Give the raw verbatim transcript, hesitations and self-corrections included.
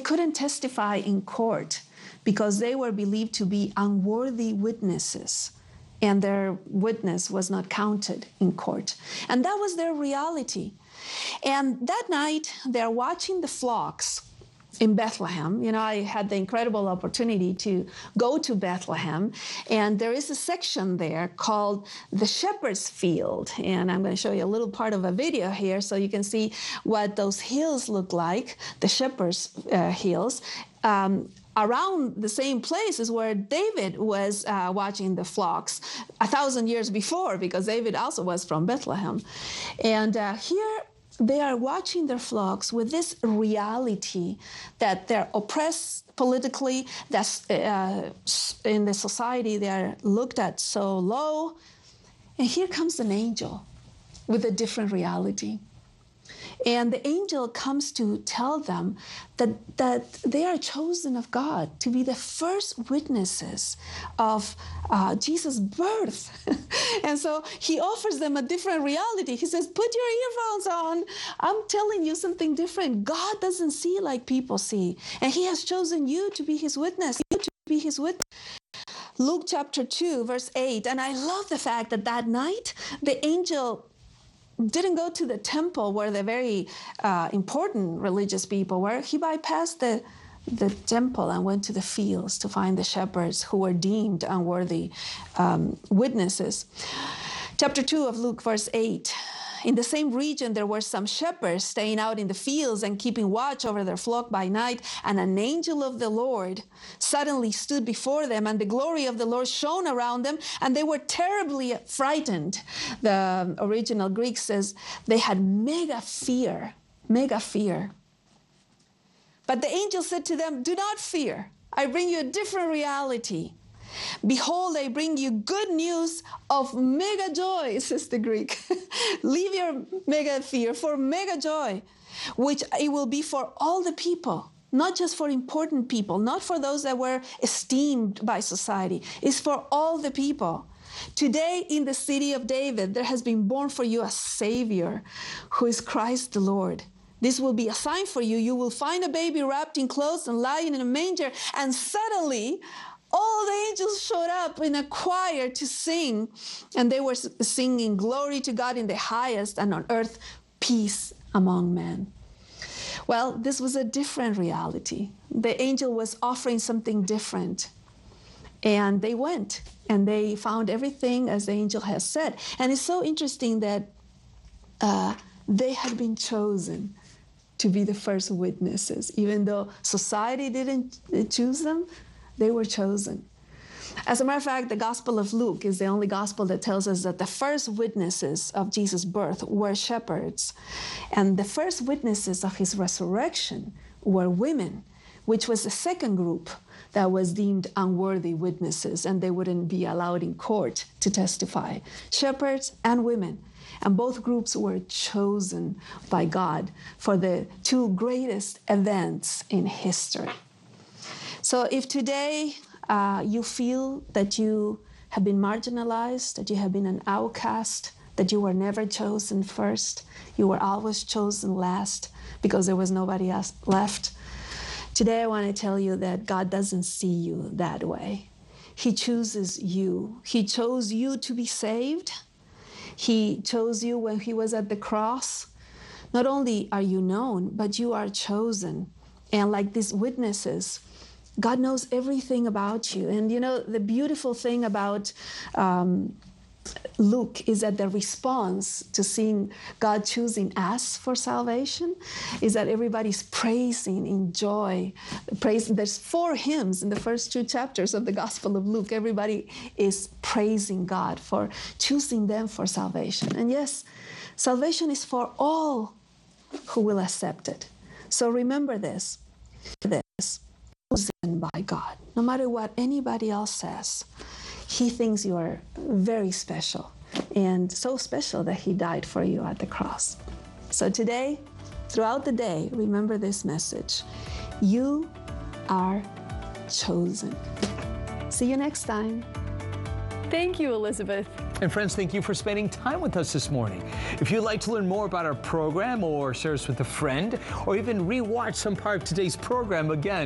couldn't testify in court because they were believed to be unworthy witnesses, and their witness was not counted in court. And that was their reality. And that night, they're watching the flocks in Bethlehem. You know, I had the incredible opportunity to go to Bethlehem, and there is a section there called the Shepherd's Field. And I'm going to show you a little part of a video here so you can see what those hills look like, the Shepherd's uh, Hills. Um, Around the same place is where David was uh, watching the flocks a thousand years before, because David also was from Bethlehem. And uh, here they are watching their flocks with this reality that they're oppressed politically, that uh, in the society they are looked at so low. And here comes an angel with a different reality. And the angel comes to tell them that, that they are chosen of God to be the first witnesses of uh, Jesus' birth. And so he offers them a different reality. He says, put your earphones on. I'm telling you something different. God doesn't see like people see. And he has chosen you to be his witness, you to be his witness. Luke chapter two, verse eight. And I love the fact that that night, the angel didn't go to the temple where the very uh, important religious people were. He bypassed the, the temple and went to the fields to find the shepherds who were deemed unworthy um, witnesses. Chapter two of Luke, verse eight. In the same region, there were some shepherds staying out in the fields and keeping watch over their flock by night. And an angel of the Lord suddenly stood before them, and the glory of the Lord shone around them, and they were terribly frightened. The original Greek says they had mega fear, mega fear. But the angel said to them, do not fear. I bring you a different reality. Behold, I bring you good news of mega joy, says the Greek. Leave your mega fear for mega joy, which it will be for all the people, not just for important people, not for those that were esteemed by society. It's for all the people. Today in the city of David, there has been born for you a Savior, who is Christ the Lord. This will be a sign for you. You will find a baby wrapped in clothes and lying in a manger. And suddenly, all the angels showed up in a choir to sing, and they were singing glory to God in the highest, and on earth peace among men. Well, this was a different reality. The angel was offering something different, and they went and they found everything as the angel has said. And it's so interesting that uh, they had been chosen to be the first witnesses, even though society didn't choose them. They were chosen. As a matter of fact, the Gospel of Luke is the only gospel that tells us that the first witnesses of Jesus' birth were shepherds. And the first witnesses of his resurrection were women, which was the second group that was deemed unworthy witnesses, and they wouldn't be allowed in court to testify. Shepherds and women. And both groups were chosen by God for the two greatest events in history. So if today uh, you feel that you have been marginalized, that you have been an outcast, that you were never chosen first, you were always chosen last because there was nobody else left, today I want to tell you that God doesn't see you that way. He chooses you. He chose you to be saved. He chose you when he was at the cross. Not only are you known, but you are chosen. And like these witnesses, God knows everything about you. And you know, the beautiful thing about um, Luke is that the response to seeing God choosing us for salvation is that everybody's praising in joy. Praise, there's four hymns in the first two chapters of the Gospel of Luke. Everybody is praising God for choosing them for salvation. And yes, salvation is for all who will accept it. So remember this, this. Chosen by God. No matter what anybody else says, he thinks you are very special, and so special that he died for you at the cross. So today, throughout the day, remember this message. You are chosen. See you next time. Thank you, Elizabeth. And friends, thank you for spending time with us this morning. If you'd like to learn more about our program or share us with a friend or even re-watch some part of today's program again,